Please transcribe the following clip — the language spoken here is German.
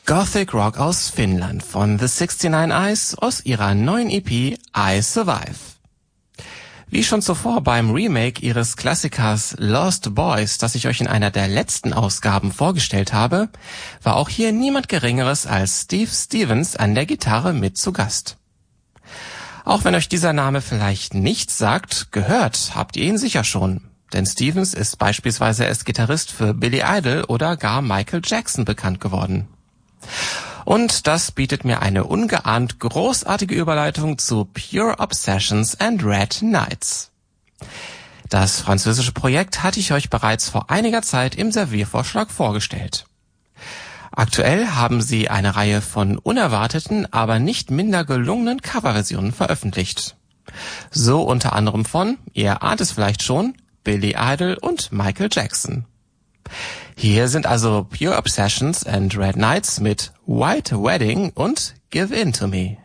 Gothic Rock aus Finnland von The 69 Eyes aus ihrer neuen EP I Survive. Wie schon zuvor beim Remake ihres Klassikers Lost Boys, das ich euch in einer der letzten Ausgaben vorgestellt habe, war auch hier niemand Geringeres als Steve Stevens an der Gitarre mit zu Gast. Auch wenn euch dieser Name vielleicht nichts sagt, gehört habt ihr ihn sicher schon. Denn Stevens ist beispielsweise als Gitarrist für Billy Idol oder gar Michael Jackson bekannt geworden. Und das bietet mir eine ungeahnt großartige Überleitung zu Pure Obsessions and Red Nights. Das französische Projekt hatte ich euch bereits vor einiger Zeit im Serviervorschlag vorgestellt. Aktuell haben sie eine Reihe von unerwarteten, aber nicht minder gelungenen Coverversionen veröffentlicht. So unter anderem von, ihr ahnt es vielleicht schon, Billy Idol und Michael Jackson. Hier sind also Pure Obsessions and Red Nights mit White Wedding und Give In To Me.